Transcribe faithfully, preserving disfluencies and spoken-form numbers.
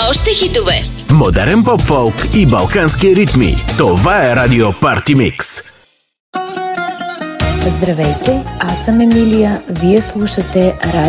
Още хитове. Модерен поп-фолк и балкански ритми. Това е Радио Парти Микс. Здравейте, аз съм Емилия. Вие слушате Радио